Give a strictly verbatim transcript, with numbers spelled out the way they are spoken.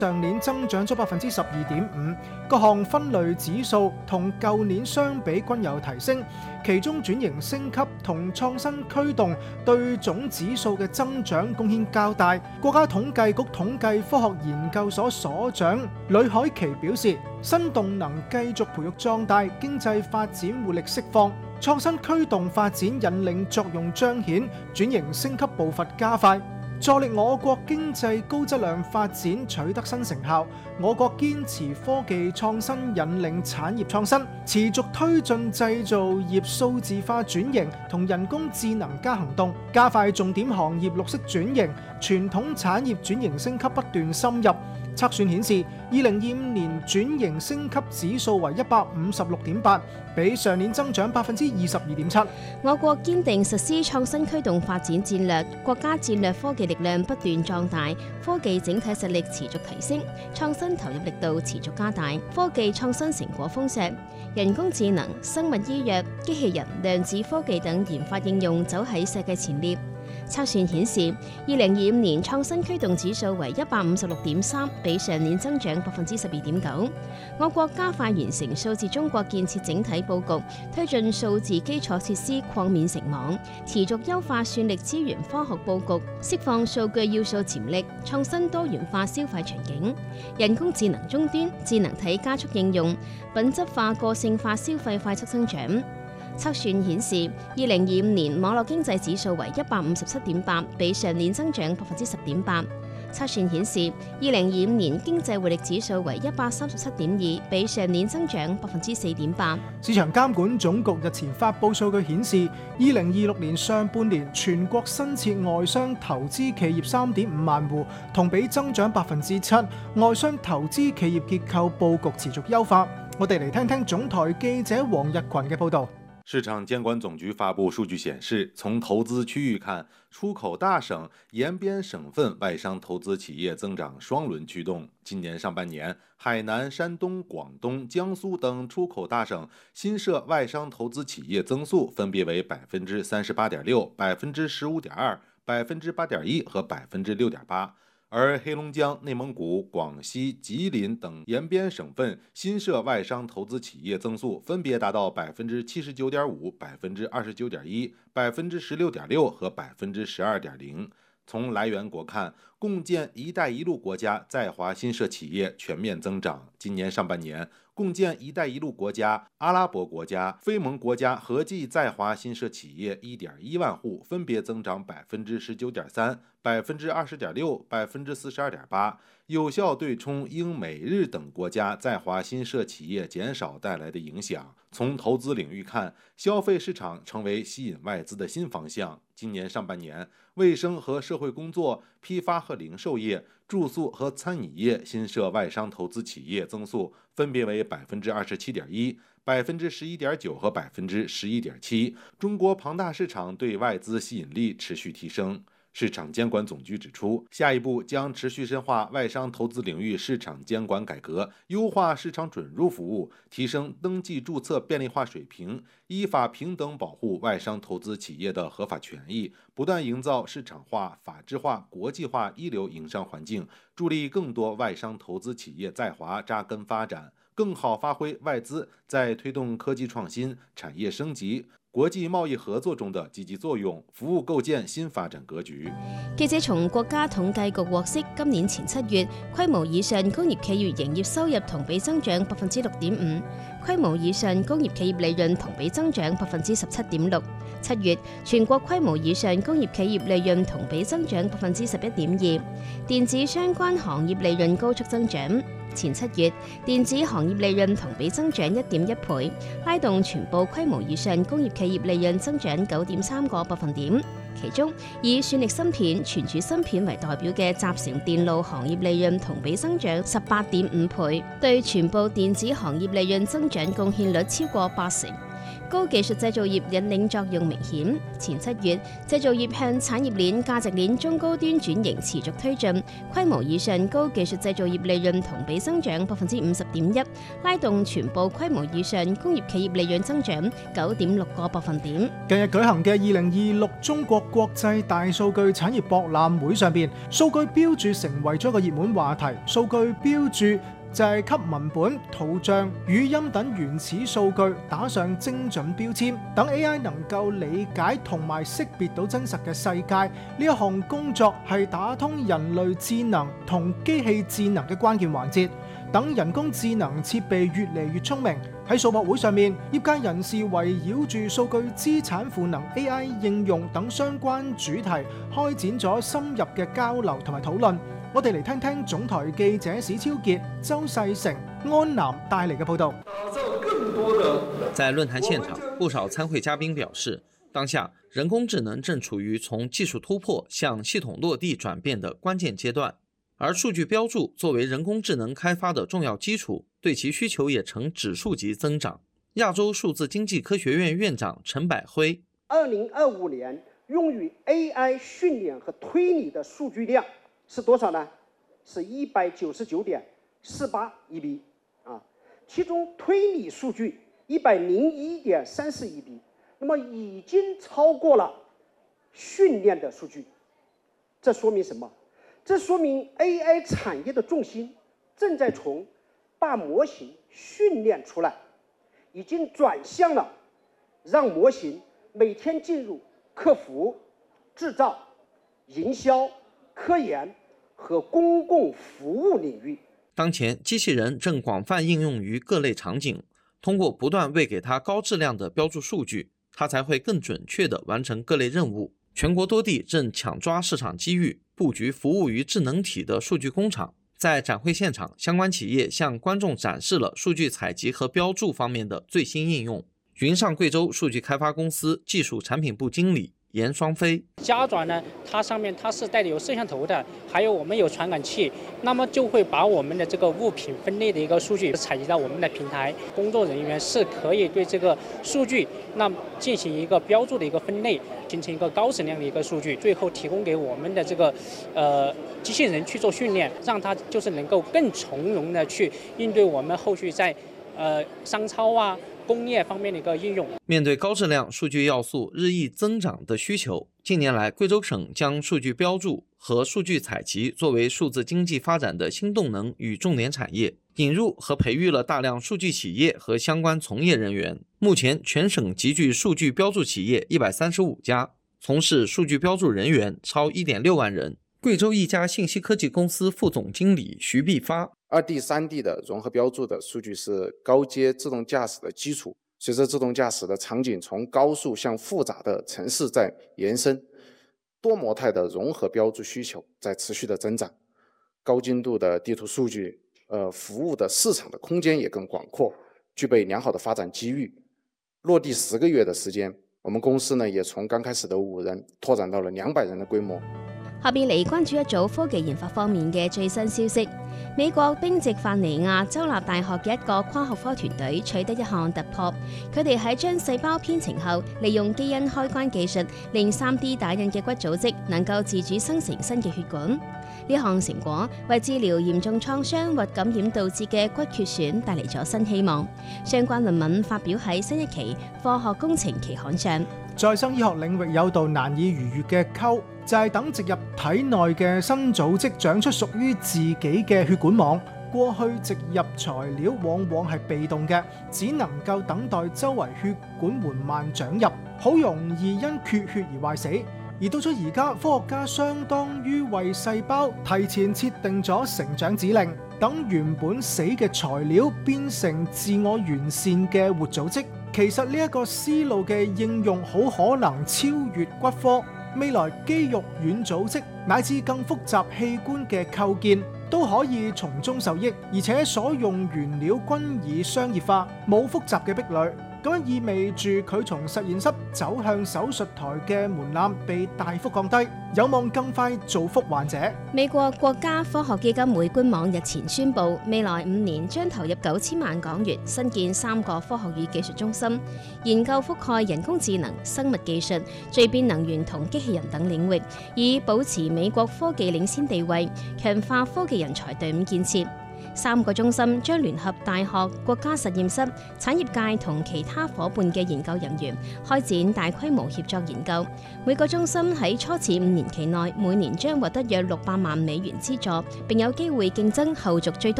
上年增長咗百分之十二點五，各項分類指數同舊年相比均有提升，其中轉型升級同創新驅動對總指數嘅增長貢獻較大。國家統計局統計科學研究所所長呂海琪表示，新動能繼續培育壯大，經濟發展活力釋放，創新驅動發展引領作用彰顯，轉型升級步伐加快，助力我國經濟高質量發展取得新成效。我國堅持科技創新引領產業創新，持續推進製造業數字化轉型同人工智能加行動，加快重點行業綠色轉型，傳統產業轉型升級不斷深入。測算顯示，二零二五年轉型升級指數為一百五十六點八，比上年增長百分之二十二點七。 我國堅定實施創新驅動發展戰略，國家戰略科技力量不斷壯大，科技整體實力持續提升，創新投入力度持續加大，科技創新成果豐碩，人工智能、生物醫藥、機器人、量子科技等研發應用走喺世界前列。測算顯示，二零二五年創新驅動指數為一百五十六點三，比上年增長百分之十二點九。我國加快完成數字中國建設整體佈局，推進數字基礎設施擴面成網，持續優化算力資源科學佈局，釋放數據要素潛力，創新多元化消費場景，人工智能終端、智能體加速應用，品質化個性化消費快速增長。測算顯示，二零二五年網絡經濟指數為一百五十七點八，比上年增長百分之十點八。測算顯示，二零二五年經濟活力指數為一百三十七點二，比上年增長百分之四點八。 市場監管總局日前發布數據顯示，二零二六年上半年全國新設外商投資企業三點五萬戶，同比增長百分之七。外商投資企業結構佈局持續優化。我哋嚟聽聽總台記者黃日群嘅報導。 市場監管總局發布數據顯示，從投資區域看，出口大省、沿邊省份外商投資企業增長雙輪驅動。今年上半年，海南、山東、廣東、江蘇等出口大省新設外商投資企業增速分別為百分之三十八點六、百分之十五點二、百分之八點一和百分之六點八。而黑龍江、內蒙古、廣西、吉林等沿邊省份新設外商投資企業增速分別達到百分之七十九點五、百分之二十九點一、百分之十六點六和百分之十二點零。從來源國看，共建“一帶一路”國家在華新設企業全面增長。今年上半年，共建“一帶一路”國家、阿拉伯國家、非盟國家合計在華新設企業一點一萬戶，分別增長百分之十九點三、百分之二十點六、百分之四十二點八，有效對沖英美日等國家在華新設企業減少帶來的影響。從投資領域看，消費市場成為吸引外資的新方向。今年上半年，衛生和社會工作、批發和零售業、住宿和餐飲業新設外商投資企業增速分別為百分之二十七點一、百分之十一點九和百分之十一點七。中國龐大市場對外資吸引力持續提升。市場監管總局指出，下一步將持續深化外商投資領域市場監管改革，優化市場准入服務，提升登記註冊便利化水平，依法平等保護外商投資企業的合法權益，不斷營造市場化、法治化、國際化一流營商環境，助力更多外商投資企業在華扎根發展，更好發揮外資在推動科技創新、產業升級、國際貿易合作中的積極作用，服務構建新發展格局。 記者從國家統計局獲悉，今年前七月規模以上工業企業營業收入同比增長百分之六點五，規模以上工業企業利潤同比增長百分之十七點六。七月全國規模以上工業企業利潤同比增長百分之十一點二，電子相關行業利潤高速增長。前七月，電子行業利潤同比增長一點一倍，拉動全部規模以上工業企業利潤增長九點三個百分點。其中，以算力芯片、存儲芯片為代表嘅集成電路行業利潤同比增長十八點五倍，對全部電子行業利潤增長貢獻率超過八成。 高技術製造業引領作用明顯。前七月，製造業向產業鏈、價值鏈中高端轉型持續推進，規模以上高技術製造業利潤同比增長百分之五十點一，拉動全部規模以上工業企業利潤增長九點六個百分點。 近日舉行嘅二零二六中國國際大數據產業博覽會上邊，數據標註成為咗一個熱門話題。數據標註就係給文本、圖像、語音等原始數據打上精準標籤，等 A I 能夠理解同埋識別到真實嘅世界。呢一項工作係打通人類智能同機器智能嘅關鍵環節。等人工智能設備越嚟越聰明，喺數博會上面，業界人士圍繞住數據資產賦能、A I 應用等相關主題，開展咗深入嘅交流同埋討論。我哋嚟聽聽總台記者史超傑、周世成、安南帶嚟嘅報導。 在論壇現場，不少參會嘉賓表示，當下人工智能正處於從技術突破向系統落地轉變的關鍵階段，而數據標註作為人工智能開發的重要基礎，對其需求也呈指數級增長。亞洲數字經濟科學院院長陳百輝： 二零二五年用於 A I 訓練和推理的數據量是多少呢？是一百九十九點四八億 B 啊，其中推理數據一百零一點三四億 B， 那麼已經超過了訓練的數據。這說明什麼？這說明 A I 產業的重心正在從把模型訓練出來，已經轉向了讓模型每天進入客服、製造、營銷、科研和公共服務領域。 當前，機器人正廣泛應用於各類場景，通過不斷餵給它高質量的標註數據，它才會更準確地完成各類任務。全國多地正搶抓市場機遇，佈局服務於智能體的數據工廠。在展會現場，相關企業向觀眾展示了數據採集和標註方面的最新應用。雲上貴州數據開發公司技術產品部經理嚴雙飛： 加轉呢，它上面它是帶有攝像頭的，還有我們有傳感器，那麼就會把我們的這個物品分類的一個數據採集到我們的平台，工作人員是可以對這個數據那進行一個標註的一個分類，形成一個高質量的一個數據，最後提供給我們的這個呃機器人去做訓練，讓它就是能夠更從容的去應對我們後續在呃商超啊、工業方面的一個應用。 面對高質量數據要素日益增長的需求，近年來貴州省將數據標註和數據採集作為數字經濟發展的新動能與重點產業，引入和培育了大量數據企業和相關從業人員。目前全省集聚數據標註企業一百三十五家，從事數據標註人員超一點六萬人。貴州一家信息科技公司副總經理徐必發： 二 D、三 D 的融合標註的數據是高階自動駕駛的基礎。隨着自動駕駛的場景從高速向複雜的城市在延伸，多模態的融合標註需求在持續的增長，高精度的地圖數據，呃，服務的市場的空間也更廣闊，具備良好的發展機遇。落地十個月的時間，我們公司呢也從剛開始的五人拓展到了兩百人的規模。 下邊嚟關注一組科技研發方面嘅最新消息。美國賓夕法尼亞州立大學嘅一個跨學科團隊取得一項突破，佢哋喺將細胞編程後，利用基因開關技術，令 三 D 打印嘅骨組織能夠自主生成新嘅血管。呢項成果為治療嚴重創傷或感染導致嘅骨缺損帶嚟咗新希望。相關論文發表喺新一期《科學工程》期刊上。 再生醫學領域有道難以逾越嘅溝，就係等植入體內嘅新組織長出屬於自己嘅血管網。過去植入材料往往係被動嘅，只能夠等待周圍血管緩慢長入，好容易因缺血而壞死。而到咗而家，科學家相當於為細胞提前設定咗成長指令，等原本死嘅材料變成自我完善嘅活組織。其實呢一個思路嘅應用好可能超越骨科，未來肌肉軟組織乃至更複雜器官嘅構建都可以從中受益，而且所用原料均以商業化，冇複雜嘅壁壘。 咁樣意味住佢從實驗室走向手術台嘅門檻被大幅降低，有望更快造福患者。 美國國家科學基金會官網日前宣布，未來五年將投入九千萬港元新建三個科學與技術中心，研究覆蓋人工智能、生物技術、聚變能源同機器人等領域，以保持美國科技領先地位，強化科技人才隊伍建設。三個中心將聯合大學、國家實驗室、產業界同其他夥伴嘅研究人員，開展大規模協作研究。每個中心喺初始五年期內，每年將獲得約六百萬美元資助，並有機會競爭後續最多